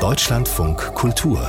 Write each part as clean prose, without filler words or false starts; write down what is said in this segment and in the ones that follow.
Deutschlandfunk Kultur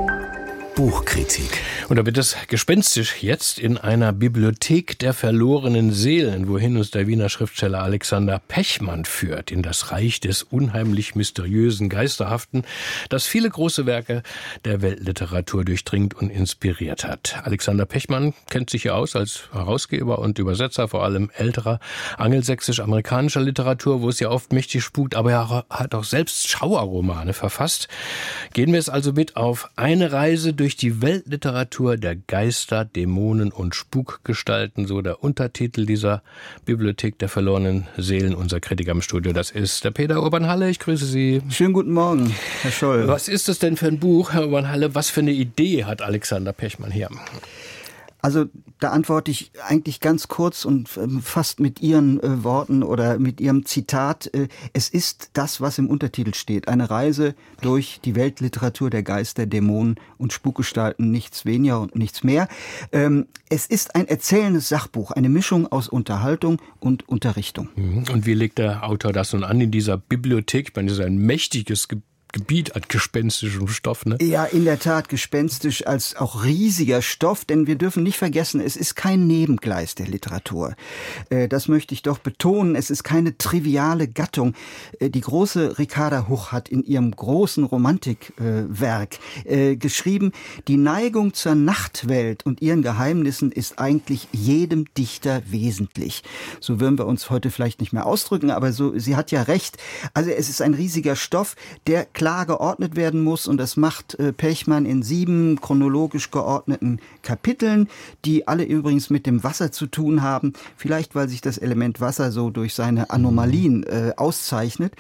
Buchkritik. Und da wird es gespenstisch jetzt in einer Bibliothek der verlorenen Seelen, wohin uns der Wiener Schriftsteller Alexander Pechmann führt, in das Reich des unheimlich mysteriösen, geisterhaften, das viele große Werke der Weltliteratur durchdringt und inspiriert hat. Alexander Pechmann kennt sich ja aus als Herausgeber und Übersetzer, vor allem älterer angelsächsisch-amerikanischer Literatur, wo es ja oft mächtig spukt, aber er hat auch selbst Schauerromane verfasst. Gehen wir es also mit auf eine Reise durch die Weltliteratur der Geister, Dämonen und Spukgestalten, so der Untertitel dieser Bibliothek der verlorenen Seelen. Unser Kritiker im Studio, das ist der Peter Urban-Halle. Ich grüße Sie. Schönen guten Morgen, Herr Scholl. Was ist das denn für ein Buch, Herr Urban-Halle? Was für eine Idee hat Alexander Pechmann hier? Also da antworte ich eigentlich ganz kurz und fast mit Ihren Worten oder mit Ihrem Zitat. Es ist das, was im Untertitel steht. Eine Reise durch die Weltliteratur der Geister, Dämonen und Spukgestalten. Nichts weniger und nichts mehr. Es ist ein erzählendes Sachbuch, eine Mischung aus Unterhaltung und Unterrichtung. Und wie legt der Autor das nun an in dieser Bibliothek? Ich meine, das ist ein mächtiges Gebiet an gespenstischem Stoff, ne? Ja, in der Tat gespenstisch als auch riesiger Stoff, denn wir dürfen nicht vergessen, es ist kein Nebengleis der Literatur. Das möchte ich doch betonen, es ist keine triviale Gattung. Die große Ricarda Huch hat in ihrem großen Romantikwerk geschrieben, die Neigung zur Nachtwelt und ihren Geheimnissen ist eigentlich jedem Dichter wesentlich. So würden wir uns heute vielleicht nicht mehr ausdrücken, aber so, sie hat ja recht. Also es ist ein riesiger Stoff, der klar geordnet werden muss, und das macht Pechmann in 7 chronologisch geordneten Kapiteln, die alle übrigens mit dem Wasser zu tun haben, vielleicht weil sich das Element Wasser so durch seine Anomalien auszeichnet.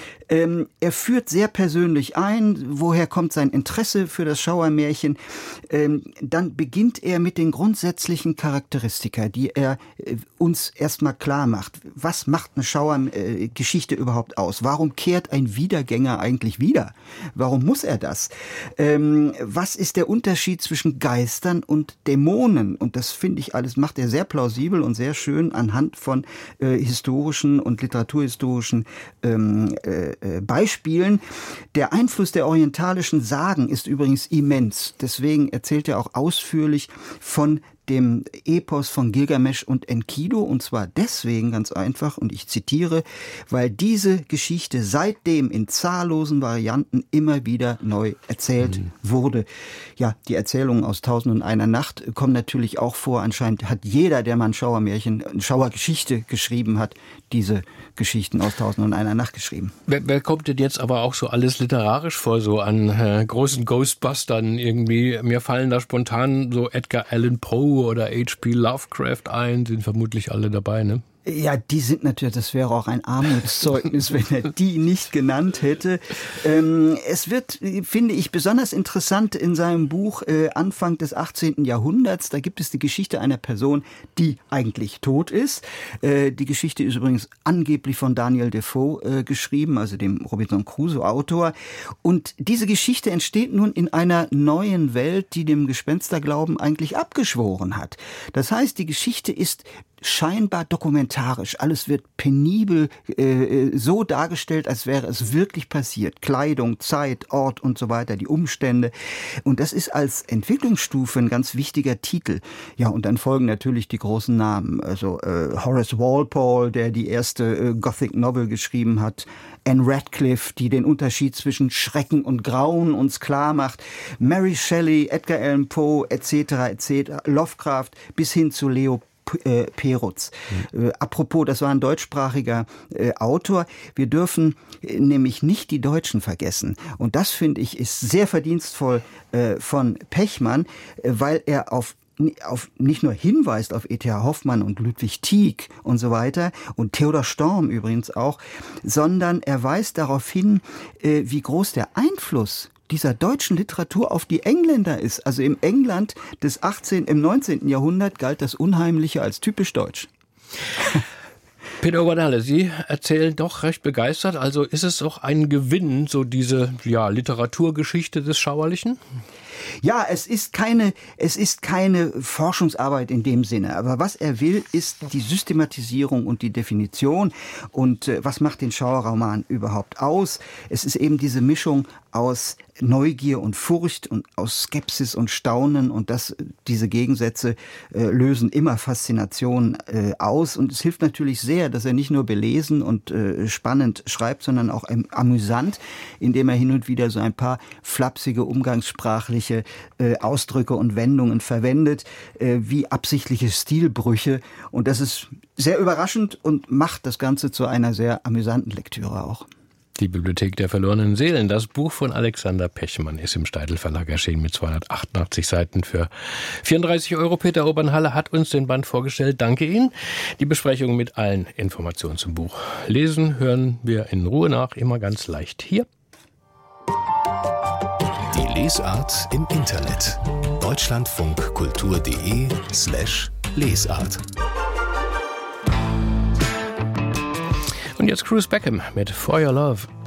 Er führt sehr persönlich ein, woher kommt sein Interesse für das Schauermärchen. Dann beginnt er mit den grundsätzlichen Charakteristika, die er uns erstmal klar macht. Was macht eine Schauergeschichte überhaupt aus? Warum kehrt ein Wiedergänger eigentlich wieder? Warum muss er das? Was ist der Unterschied zwischen Geistern und Dämonen? Und das finde ich alles, macht er sehr plausibel und sehr schön anhand von historischen und literaturhistorischen Beispielen. Der Einfluss der orientalischen Sagen ist übrigens immens. Deswegen erzählt er auch ausführlich von dem Epos von Gilgamesch und Enkidu, und zwar deswegen ganz einfach, und ich zitiere, weil diese Geschichte seitdem in zahllosen Varianten immer wieder neu erzählt wurde. Ja, die Erzählungen aus 1001 Nacht kommen natürlich auch vor. Anscheinend hat jeder, der mal ein Schauermärchen, eine Schauergeschichte geschrieben hat, diese Geschichten aus 1001 Nacht geschrieben. Wer kommt denn jetzt aber auch so alles literarisch vor, so an großen Ghostbustern irgendwie? Mir fallen da spontan so Edgar Allan Poe oder H.P. Lovecraft ein, sind vermutlich alle dabei, ne? Ja, die sind natürlich, das wäre auch ein Armutszeugnis, wenn er die nicht genannt hätte. Es wird, finde ich, besonders interessant in seinem Buch Anfang des 18. Jahrhunderts. Da gibt es die Geschichte einer Person, die eigentlich tot ist. Die Geschichte ist übrigens angeblich von Daniel Defoe geschrieben, also dem Robinson Crusoe-Autor. Und diese Geschichte entsteht nun in einer neuen Welt, die dem Gespensterglauben eigentlich abgeschworen hat. Das heißt, die Geschichte ist scheinbar dokumentarisch. Alles wird penibel so dargestellt, als wäre es wirklich passiert. Kleidung, Zeit, Ort und so weiter, die Umstände. Und das ist als Entwicklungsstufe ein ganz wichtiger Titel. Ja, und dann folgen natürlich die großen Namen. Also Horace Walpole, der die erste Gothic Novel geschrieben hat. Anne Radcliffe, die den Unterschied zwischen Schrecken und Grauen uns klar macht. Mary Shelley, Edgar Allan Poe, etc., Lovecraft, bis hin zu Leo Perutz. Apropos, das war ein deutschsprachiger Autor. Wir dürfen nämlich nicht die Deutschen vergessen. Und das, finde ich, ist sehr verdienstvoll von Pechmann, weil er auf nicht nur hinweist auf E.T.H. Hoffmann und Ludwig Tieck und so weiter und Theodor Storm übrigens auch, sondern er weist darauf hin, wie groß der Einfluss dieser deutschen Literatur auf die Engländer ist. Also im England im 19. Jahrhundert galt das Unheimliche als typisch deutsch. Peter Urban-Halle, Sie erzählen doch recht begeistert. Also ist es auch ein Gewinn, so diese Literaturgeschichte des Schauerlichen? Ja, es ist keine Forschungsarbeit in dem Sinne. Aber was er will, ist die Systematisierung und die Definition. Und was macht den Schauerroman überhaupt aus? Es ist eben diese Mischung aus Neugier und Furcht und aus Skepsis und Staunen, und diese Gegensätze lösen immer Faszination aus, und es hilft natürlich sehr, dass er nicht nur belesen und spannend schreibt, sondern auch amüsant, indem er hin und wieder so ein paar flapsige umgangssprachliche Ausdrücke und Wendungen verwendet, wie absichtliche Stilbrüche, und das ist sehr überraschend und macht das Ganze zu einer sehr amüsanten Lektüre auch. Die Bibliothek der verlorenen Seelen, das Buch von Alexander Pechmann, ist im Steidl Verlag erschienen mit 288 Seiten für 34 €. Peter Obernhalle hat uns den Band vorgestellt. Danke Ihnen. Die Besprechung mit allen Informationen zum Buch. Lesen hören wir in Ruhe nach, immer ganz leicht hier. Die Lesart im Internet. deutschlandfunkkultur.de/Lesart. Und jetzt Cruise Beckham mit For Your Love.